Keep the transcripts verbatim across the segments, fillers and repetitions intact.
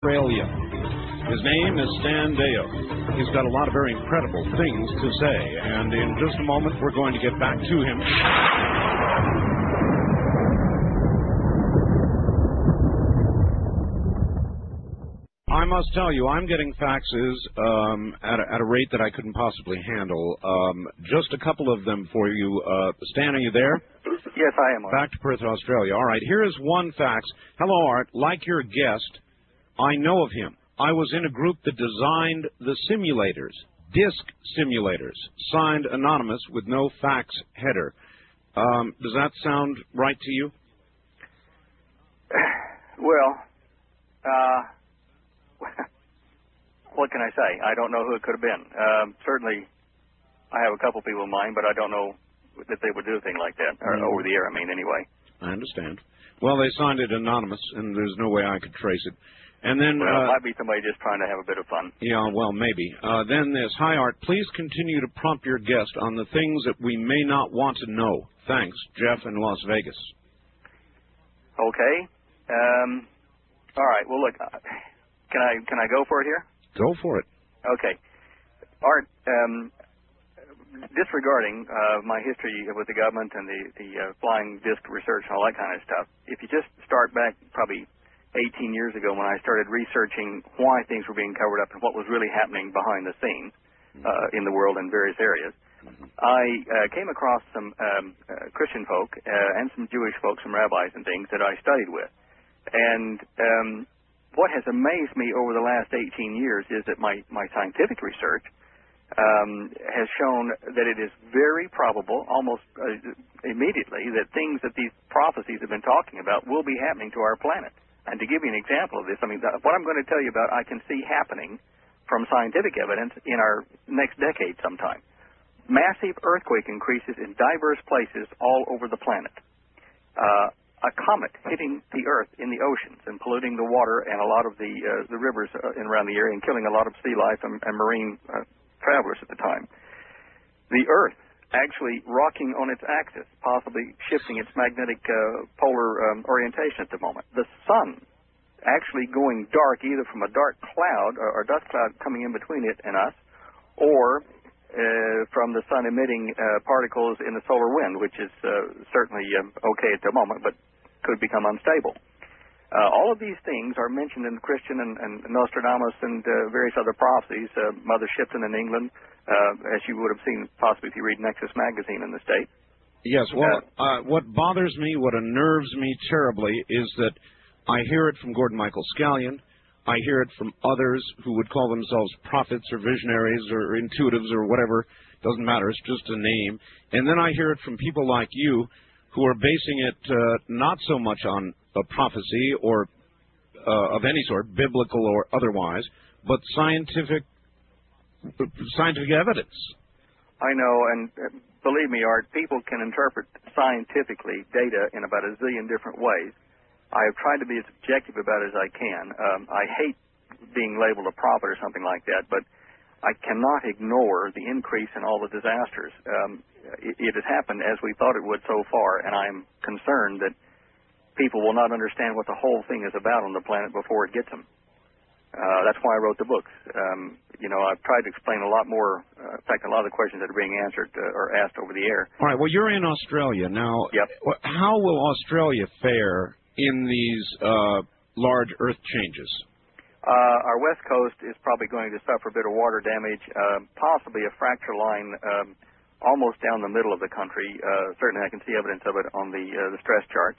Australia. His name is Stan Deyo. He's got a lot of very incredible things to say, and in just a moment we're going to get back to him. I must tell you, I'm getting faxes um, at, a, at a rate that I couldn't possibly handle. Um, just a couple of them for you. Uh, Stan, are you there? Yes, I am. Art. Back to Perth, Australia. All right, here is one fax. Hello, Art. Like your guest, I know of him. I was in a group that designed the simulators, disk simulators, signed anonymous with no fax header. Um, does that sound right to you? Well, uh, what can I say? I don't know who it could have been. Um, certainly, I have a couple people in mind, but I don't know that they would do a thing like that, or Mm. over the air, I mean, anyway. I understand. Well, they signed it anonymous, and there's no way I could trace it. And then, well, uh, it might be somebody just trying to have a bit of fun. Yeah, well, maybe. Uh, then this, hi, Art, please continue to prompt your guest on the things that we may not want to know. Thanks, Jeff in Las Vegas. Okay. Um, all right. Well, look, uh, can I can I go for it here? Go for it. Okay. Art, um, disregarding uh, my history with the government and the, the uh, flying disc research and all that kind of stuff, if you just start back probably eighteen years ago when I started researching why things were being covered up and what was really happening behind the scenes uh, in the world in various areas, I uh, came across some um, uh, Christian folk uh, and some Jewish folk, some rabbis and things that I studied with. And um, what has amazed me over the last eighteen years is that my, my scientific research um, has shown that it is very probable, almost uh, immediately, that things that these prophecies have been talking about will be happening to our planet. And to give you an example of this, I mean, what I'm going to tell you about, I can see happening from scientific evidence in our next decade sometime. Massive earthquake increases in diverse places all over the planet. Uh, a comet hitting the Earth in the oceans and polluting the water and a lot of the uh, the rivers uh, in around the area and killing a lot of sea life and, and marine uh, travelers at the time. The Earth actually rocking on its axis, possibly shifting its magnetic uh, polar um, orientation at the moment. The sun actually going dark, either from a dark cloud or, or dust cloud coming in between it and us, or uh, from the sun emitting uh, particles in the solar wind, which is uh, certainly um, okay at the moment, but could become unstable. Uh, all of these things are mentioned in Christian and, and Nostradamus and uh, various other prophecies. Uh, Mother Shipton in England, uh, as you would have seen possibly if you read Nexus magazine in the States. Yes, well, uh, what bothers me, what unnerves me terribly is that I hear it from Gordon Michael Scallion. I hear it from others who would call themselves prophets or visionaries or intuitives or whatever. Doesn't matter. It's just a name. And then I hear it from people like you who are basing it uh, not so much on a prophecy or uh, of any sort, biblical or otherwise, but scientific scientific evidence. I know, and uh, believe me, Art, people can interpret scientifically data in about a zillion different ways. I have tried to be as objective about it as I can. Um, I hate being labeled a prophet or something like that, but I cannot ignore the increase in all the disasters. Um, it, it has happened as we thought it would so far, and I'm concerned that people will not understand what the whole thing is about on the planet before it gets them. Uh, that's why I wrote the books. Um, you know, I've tried to explain a lot more. Uh, in fact, a lot of the questions that are being answered uh, or asked over the air. All right. Well, you're in Australia now. Yep. How will Australia fare in these uh, large earth changes? Uh, our west coast is probably going to suffer a bit of water damage, uh, possibly a fracture line um, almost down the middle of the country. Uh, certainly, I can see evidence of it on the uh, the stress charts.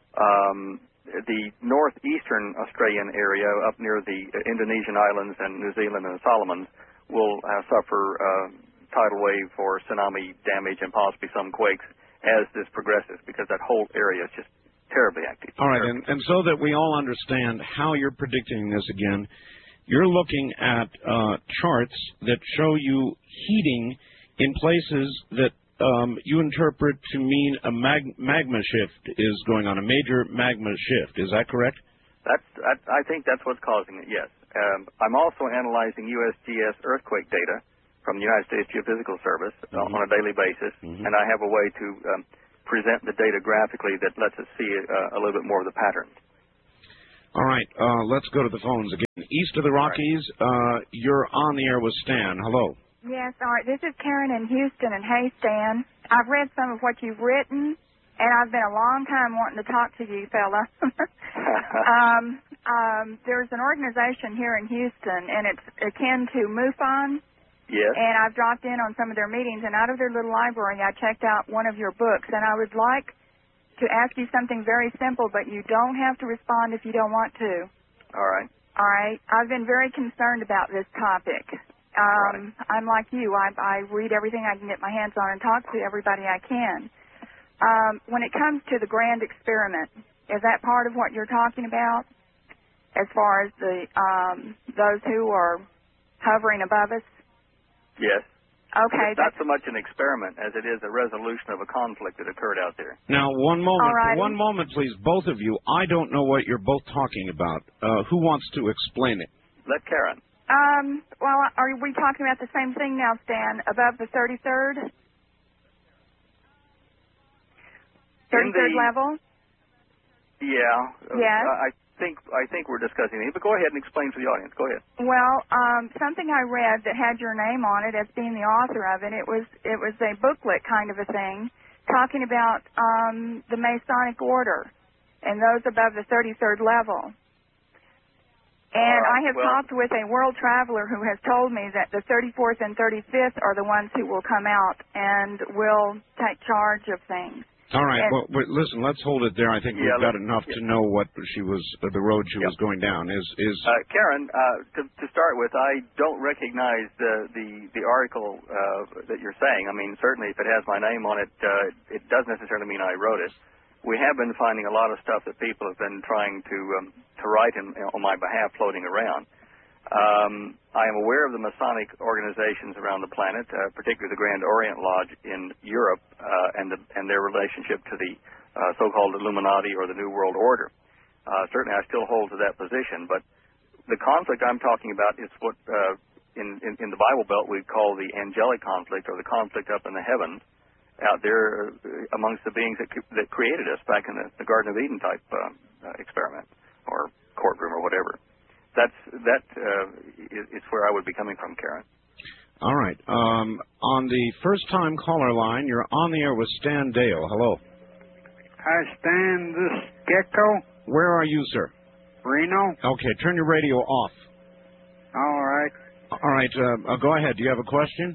Um, the northeastern Australian area up near the Indonesian islands and New Zealand and the Solomons will uh, suffer uh, tidal wave or tsunami damage and possibly some quakes as this progresses, because that whole area is just terribly active. All right, and, and so that we all understand how you're predicting this again, you're looking at uh, charts that show you heating in places that Um, you interpret to mean a mag- magma shift is going on, a major magma shift. Is that correct? That's, that, I think that's what's causing it, yes. Um, I'm also analyzing U S G S earthquake data from the United States Geophysical Service mm-hmm. on a daily basis, mm-hmm. and I have a way to um, present the data graphically that lets us see uh, a little bit more of the patterns. All right, uh, let's go to the phones again. East of the Rockies, uh, you're on the air with Stan. Hello. Yes, all right. This is Karen in Houston, and hey, Stan. I've read some of what you've written, and I've been a long time wanting to talk to you, fella. um, um, there's an organization here in Houston, and it's akin to MUFON. Yes. And I've dropped in on some of their meetings, and out of their little library, I checked out one of your books, and I would like to ask you something very simple, but you don't have to respond if you don't want to. All right. All right. I've been very concerned about this topic. Um, right. I'm like you. I, I read everything I can get my hands on and talk to everybody I can. Um, when it comes to the grand experiment, is that part of what you're talking about as far as the um, those who are hovering above us? Yes. Okay. It's not so much an experiment as it is a resolution of a conflict that occurred out there. Now, one moment, Alrighty. one moment, please, both of you. I don't know what you're both talking about. Uh, who wants to explain it? Let Karen. Um, well, are we talking about the same thing now, Stan? Above the thirty-third? thirty-third the, level? Yeah. Yes. Uh, I think I think we're discussing it, but go ahead and explain to the audience. Go ahead. Well, um, something I read that had your name on it as being the author of it. It was it was a booklet kind of a thing, talking about um, the Masonic Order and those above the thirty-third level. And right, I have well, talked with a world traveler who has told me that the thirty-fourth and thirty-fifth are the ones who will come out and will take charge of things. All right. And, well, wait, listen, let's hold it there. I think yeah, we've got enough yeah. to know what she was, uh, the road she yep. was going down. Is is uh, Karen? Uh, to, to start with, I don't recognize the the, the article uh, that you're saying. I mean, certainly if it has my name on it, uh, it doesn't necessarily mean I wrote it. We have been finding a lot of stuff that people have been trying to um, to write in, on my behalf floating around. Um, I am aware of the Masonic organizations around the planet, uh, particularly the Grand Orient Lodge in Europe, uh, and the, and their relationship to the uh, so-called Illuminati or the New World Order. Uh, certainly, I still hold to that position. But the conflict I'm talking about is what uh, in, in in the Bible Belt we call the angelic conflict, or the conflict up in the heavens, out there uh, amongst the beings that that created us back in the, the Garden of Eden type uh, uh, experiment or courtroom or whatever. That's that uh, is, is where I would be coming from, Karen. all right. Um, on the first-time caller line, you're on the air with Stan Dale. Hello. Hi, Stan. This Gecko. Where are you, sir? Reno. Okay, turn your radio off. All right. All right. Uh, uh, go ahead. Do you have a question?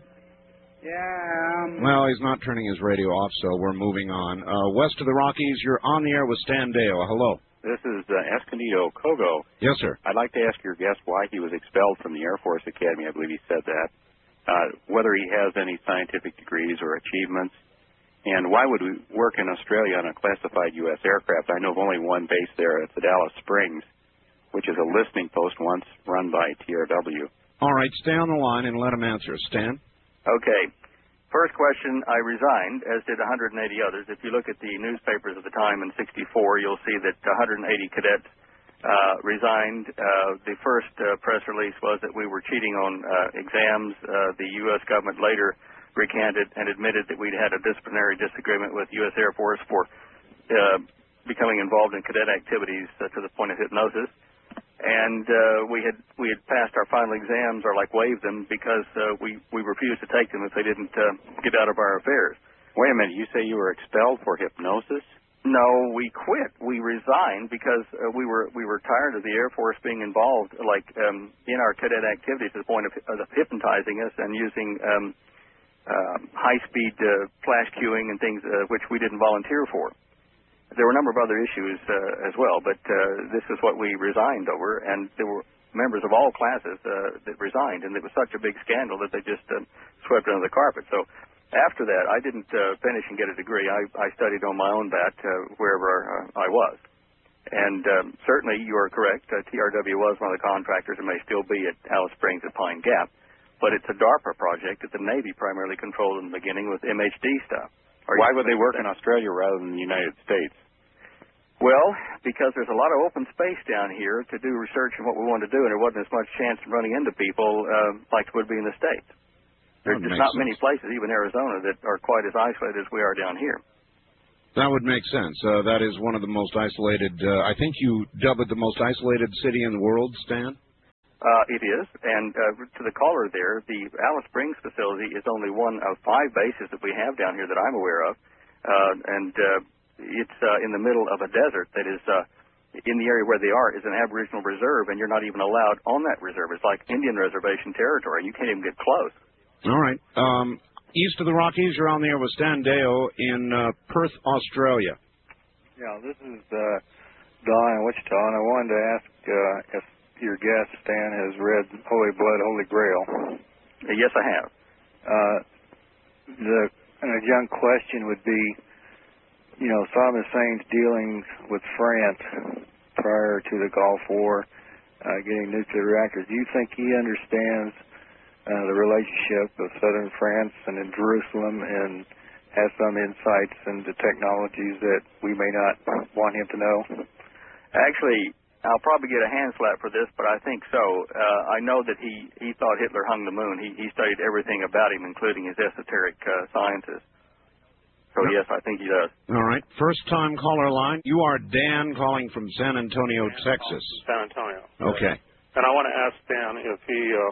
Yeah. Um, Well, he's not turning his radio off, so we're moving on. Uh, west of the Rockies, you're on the air with Stan Dale. Hello. This is uh, Escondido Kogo. Yes, sir. I'd like to ask your guest why he was expelled from the Air Force Academy. I believe he said that. Uh, whether he has any scientific degrees or achievements, and why would we work in Australia on a classified U S aircraft? I know of only one base there. It's at Alice Springs, which is a listening post once run by T R W. All right, stay on the line and let him answer. Stan? Okay. First question, I resigned, as did one hundred eighty others. If you look at the newspapers of the time in sixty-four, you'll see that one hundred eighty cadets uh, resigned. Uh, the first uh, press release was that we were cheating on uh, exams. Uh, the U S government later recanted and admitted that we'd had a disciplinary disagreement with U S Air Force for uh, becoming involved in cadet activities uh, to the point of hypnosis. And uh, we had we had passed our final exams, or like waived them, because uh, we we refused to take them if they didn't uh, get out of our affairs. Wait a minute, you say you were expelled for hypnosis? No, we quit. We resigned because uh, we were we were tired of the Air Force being involved, like um, in our cadet activities, to the point of, of hypnotizing us and using um, uh, high-speed uh, flash queuing and things uh, which we didn't volunteer for. There were a number of other issues uh, as well, but uh, this is what we resigned over, and there were members of all classes uh, that resigned, and it was such a big scandal that they just uh, swept it under the carpet. So after that, I didn't uh, finish and get a degree. I, I studied on my own bat uh, wherever uh, I was. And um, certainly you are correct. Uh, T R W was one of the contractors and may still be at Alice Springs at Pine Gap, but it's a DARPA project that the Navy primarily controlled in the beginning with M H D stuff. Are Why would they work in Australia rather than the United States? Well, because there's a lot of open space down here to do research on what we want to do, and there wasn't as much chance of running into people uh, like there would be in the States. There's just not sense. many places, even Arizona, that are quite as isolated as we are down here. That would make sense. Uh, that is one of the most isolated, uh, I think you dub it the most isolated city in the world, Stan? Uh, it is, and uh, to the caller there, the Alice Springs facility is only one of five bases that we have down here that I'm aware of, uh, and uh, it's uh, in the middle of a desert that is, uh, in the area where they are, is an Aboriginal reserve, and you're not even allowed on that reserve. It's like Indian reservation territory. You can't even get close. All right. Um, east of the Rockies, you're on the air with Stan Deyo in uh, Perth, Australia. Yeah, this is uh, Don in Wichita, and I wanted to ask uh, if your guest, Stan, has read Holy Blood, Holy Grail. Uh, yes, I have. Uh, the an adjunct question would be, you know, Saddam Hussein's dealings with France prior to the Gulf War, uh, getting nuclear reactors. Do you think he understands uh, the relationship of southern France and in Jerusalem and has some insights into technologies that we may not want him to know? Actually, I'll probably get a hand slap for this, but I think so. Uh, I know that he, he thought Hitler hung the moon. He, he studied everything about him, including his esoteric uh, sciences. So, yes, I think he does. All right. First-time caller line. You are Dan calling from San Antonio, Dan Texas. San Antonio. Okay. And I want to ask Dan if he, uh,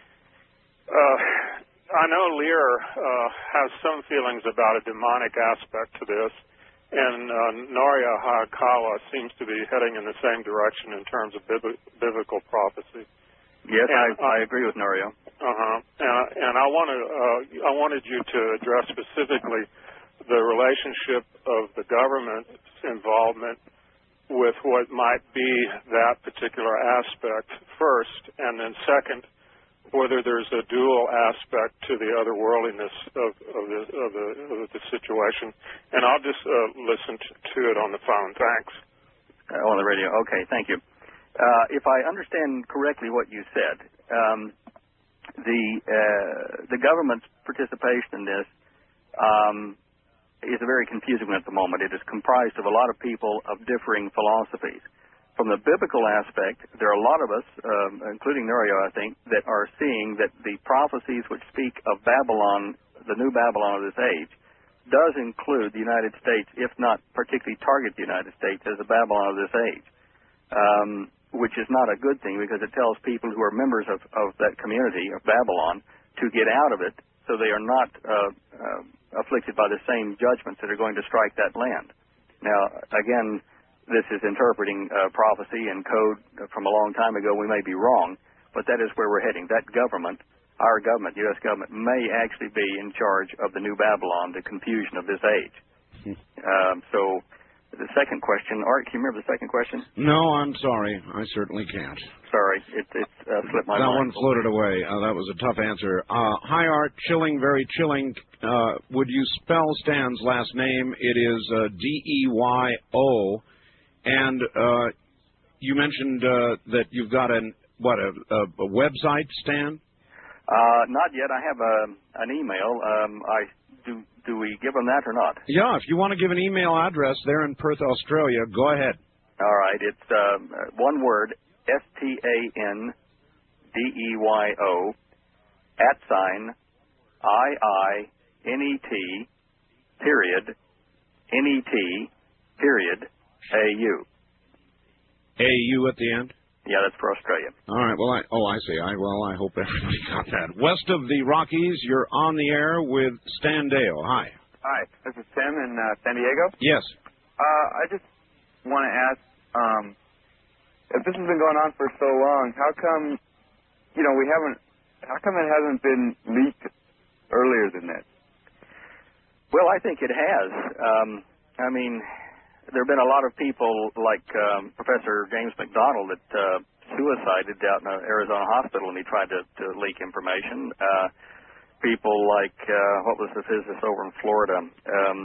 uh, I know Lear uh, has some feelings about a demonic aspect to this. And uh, Noria Hayakawa seems to be heading in the same direction in terms of bib- biblical prophecy. Yes, and, I, I agree with Noria. Uh-huh. And, and I want to, uh, I wanted you to address specifically the relationship of the government's involvement with what might be that particular aspect first, and then second, whether there's a dual aspect to the otherworldliness of, of, the, of, the, of the situation. And I'll just uh, listen to, to it on the phone. Thanks. Uh, on the radio. Okay, thank you. Uh, if I understand correctly what you said, um, the uh, the government's participation in this um, is very confusing at the moment. It is comprised of a lot of people of differing philosophies. From the biblical aspect, there are a lot of us, um, including Norio, I think, that are seeing that the prophecies which speak of Babylon, the new Babylon of this age, does include the United States, if not particularly target the United States as the Babylon of this age, um, which is not a good thing because it tells people who are members of, of that community of Babylon to get out of it so they are not uh, uh, afflicted by the same judgments that are going to strike that land. Now, again, this is interpreting uh, prophecy and code from a long time ago. We may be wrong, but that is where we're heading. That government, our government, U S government, may actually be in charge of the new Babylon, the confusion of this age. um, so the second question, Art, can you remember the second question? No, I'm sorry. I certainly can't. Sorry, it, it uh, slipped my that mind. That one floated away. Uh, that was a tough answer. Uh, hi, Art. Chilling, very chilling. Uh, would you spell Stan's last name? It is uh, D E Y O. And uh, you mentioned uh, that you've got an what a, a, a website, Stan? Uh, not yet. I have a, an email. Um, I do. Do we give them that or not? Yeah. If you want to give an email address there in Perth, Australia, go ahead. All right. It's um, one word: S T A N D E Y O at sign I I N E T period N E T period. A U. A U at the end? Yeah, that's for Australia. All right. Well, I, oh, I see. I Well, I hope everybody got that. West of the Rockies, you're on the air with Stan Deyo. Hi. Hi. This is Tim in uh, San Diego. Yes. Uh, I just want to ask, um, if this has been going on for so long, how come, you know, we haven't, how come it hasn't been leaked earlier than that? Well, I think it has. Um, I mean... There have been a lot of people like um, Professor James McDonald that uh, suicided out in an Arizona hospital when he tried to, to leak information. Uh, people like, uh, what was the physicist over in Florida, um,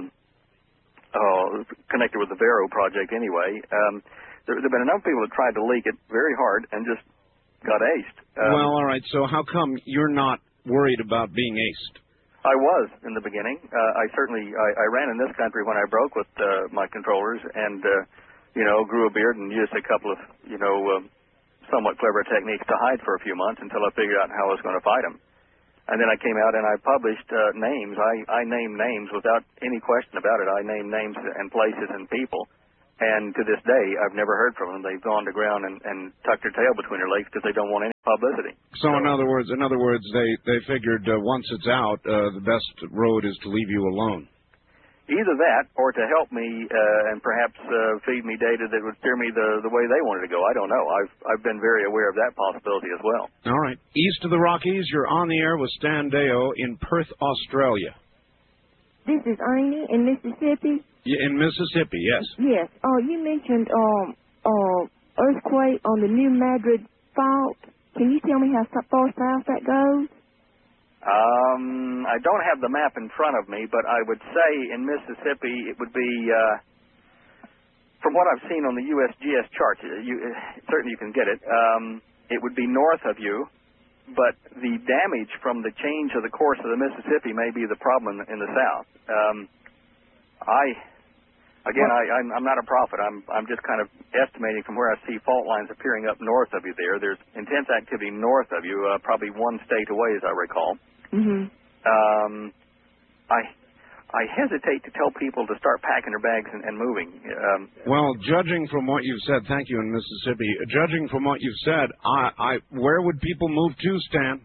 oh, connected with the Vero project anyway. Um, there have been enough people that tried to leak it very hard and just got aced. Um, well, all right. So how come you're not worried about being aced? I was in the beginning. Uh, I certainly I, I ran in this country when I broke with uh, my controllers, and uh, you know, grew a beard and used a couple of you know uh, somewhat clever techniques to hide for a few months until I figured out how I was going to fight them. And then I came out and I published uh, names. I, I named names without any question about it. I named names and places and people. And to this day, I've never heard from them. They've gone to ground and, and tucked their tail between their legs because they don't want any publicity. So, so in other words, in other words, they they figured uh, once it's out, uh, the best road is to leave you alone. Either that, or to help me uh, and perhaps uh, feed me data that would steer me the the way they wanted to go. I don't know. I've I've been very aware of that possibility as well. All right. East of the Rockies, you're on the air with Stan Deyo in Perth, Australia. This is Amy in Mississippi. Yeah, in Mississippi, yes. Yes. Oh, you mentioned um uh earthquake on the New Madrid fault. Can you tell me how far south that goes? Um, I don't have the map in front of me, but I would say in Mississippi it would be, uh, from what I've seen on the U S G S chart, you, certainly you can get it, um, it would be north of you, but the damage from the change of the course of the Mississippi may be the problem in the south. Um, I, again, I, I'm, I'm not a prophet. I'm, I'm just kind of estimating from where I see fault lines appearing up north of you there. There's intense activity north of you, uh, probably one state away, as I recall. Mm-hmm. Um, I I hesitate to tell people to start packing their bags and, and moving. Um, well, judging from what you've said, thank you, in Mississippi. Judging from what you've said, I, I where would people move to, Stan?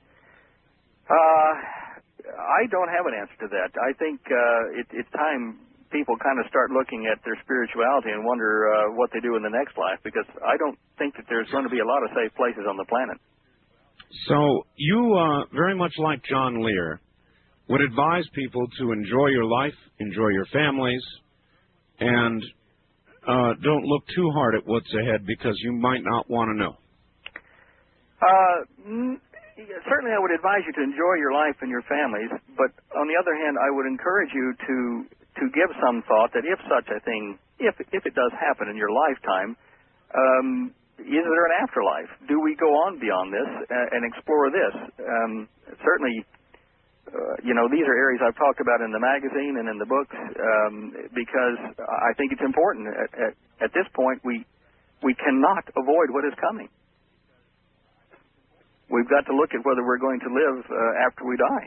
Uh, I don't have an answer to that. I think uh, it, it's time people kind of start looking at their spirituality and wonder uh, what they do in the next life, because I don't think that there's going to be a lot of safe places on the planet. So you, uh, very much like John Lear, would advise people to enjoy your life, enjoy your families, and uh, don't look too hard at what's ahead because you might not want to know. Uh, n- certainly I would advise you to enjoy your life and your families, but on the other hand, I would encourage you to, to give some thought that if such a thing, if, if it does happen in your lifetime, um, is there an afterlife? Do we go on beyond this uh, and explore this? Um, certainly, uh, you know, these are areas I've talked about in the magazine and in the books um, because I think it's important. At, at, at this point, we we cannot avoid what is coming. We've got to look at whether we're going to live uh, after we die.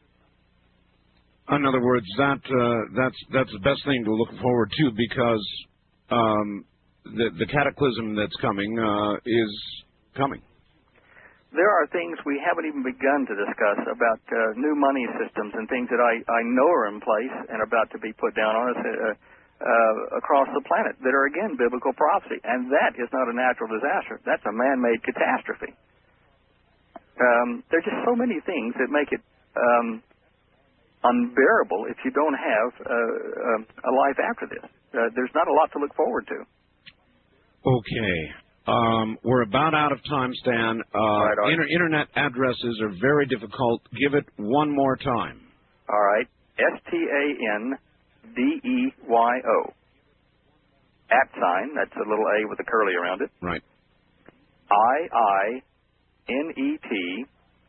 In other words, that uh, that's that's the best thing to look forward to because. Um, The, the cataclysm that's coming uh, is coming. There are things we haven't even begun to discuss about uh, new money systems and things that I, I know are in place and about to be put down on us uh, uh, across the planet that are, again, biblical prophecy. And that is not a natural disaster. That's a man-made catastrophe. Um, there are just so many things that make it um, unbearable if you don't have uh, a life after this. Uh, there's not a lot to look forward to. Okay. Um, we're about out of time, Stan. Uh, right, right. Inter- internet addresses are very difficult. Give it one more time. All right. S T A N D E Y O. At sign. That's a little A with a curly around it. Right. I I N E T.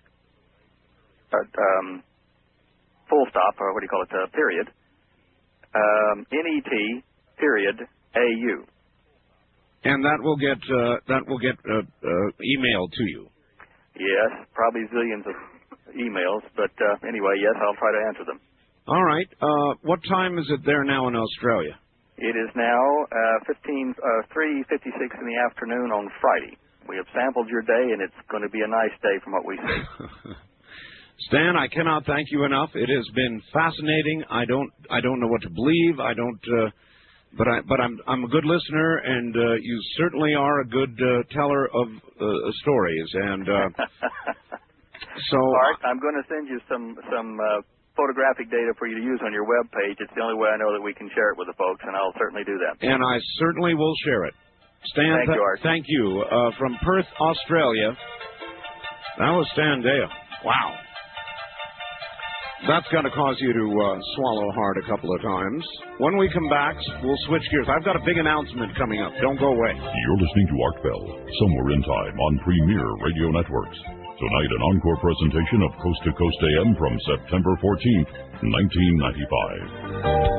Uh, um, full stop, or what do you call it? Uh, period. Um, N E T. Period. A U. And that will get uh, that will get uh, uh, emailed to you. Yes, probably zillions of emails, but uh, anyway, yes, I'll try to answer them. All right. Uh, what time is it there now in Australia? It is now uh, fifteen uh, three fifty six in the afternoon on Friday. We have sampled your day, and it's going to be a nice day from what we see. Stan, I cannot thank you enough. It has been fascinating. I don't I don't know what to believe. I don't. Uh, But I, but I'm, I'm a good listener, and uh, you certainly are a good uh, teller of uh, stories. And uh, so, Art, I'm going to send you some some uh, photographic data for you to use on your web page. It's the only way I know that we can share it with the folks, and I'll certainly do that. And I certainly will share it. Stan, thank you, Art. Thank you uh, from Perth, Australia. That was Stan Deyo. Wow. That's got to cause you to uh, swallow hard a couple of times. When we come back, we'll switch gears. I've got a big announcement coming up. Don't go away. You're listening to Art Bell, Somewhere in Time on Premier Radio Networks. Tonight, an encore presentation of Coast to Coast A M from September fourteenth, nineteen ninety-five.